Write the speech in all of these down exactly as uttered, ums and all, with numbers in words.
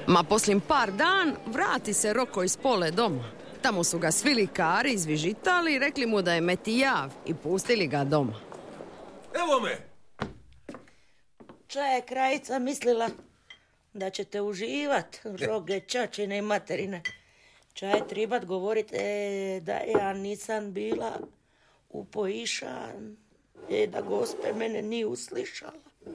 Ma poslije par dan vrati se Roko iz Pole doma. Tamo su ga svi likari izvižitali i rekli mu da je metijav i pustili ga doma. Evo me! Ča je krajica mislila da ćete uživat, roge čačine i materine. Ča je tribat govorit e, da ja nisam bila upoišan, e, da gospe mene nije uslišala.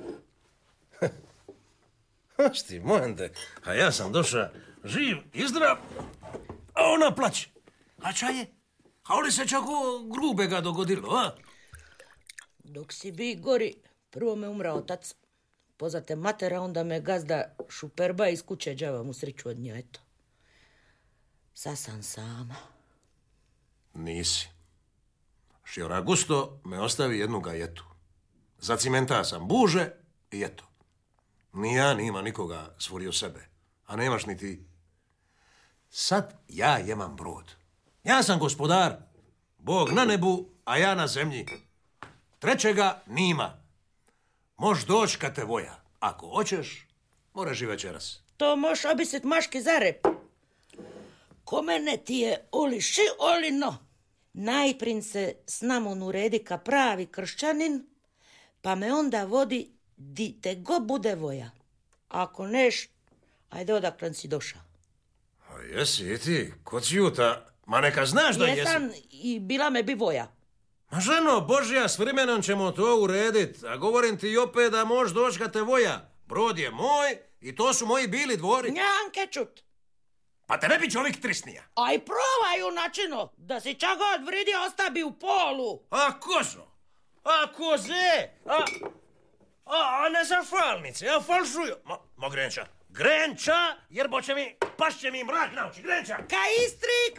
Šti, mojende, a ja sam došao živ i zdrav, a ona plaće. A ča je? A oli se čak o grube ga dogodilo, a? Dok si bi gori, prvo me umra otac. Pozate matera, onda me gazda šuperba iz kuće džava mu sriću od nje, eto. Sad sam sama. Nisi. Šiora Gusto me ostavi jednu gajetu. Zacimenta sam buže i eto. Ni ja nima nikoga stvorio sebe, a nemaš ni ti. Sad ja jemam brod. Ja sam gospodar, Bog na nebu, a ja na zemlji. Trećega nima. Moš doći kad te voja. Ako hoćeš, moraš i večeras. To moš obisit maški za rep. Ko mene ti je oli ši oli no. Najprin se s namon uredi ka pravi kršćanin, pa me onda vodi di te go bude voja. Ako neš, ajde odakle si došao. A jesi i ti, kod juta, ma neka znaš da jesi. Jesam i bila me bi voja. Ma ženo Božja, s vremenom ćemo to uredit, a govorim ti opet da možeš doći kad te voja. Brod je moj i to su moji bili dvori. Njanke čut. Pa te ne bi čovjek trisnija. Aj probaju načino, da si čak od vridi ostabi u polu. A kozo? A koze? A, a, a ne za falnice, a falšuju. Ma, ma Grenča, Grenča, jer bo će mi, pašće mi mrak na oči, Grenča. Ka Istri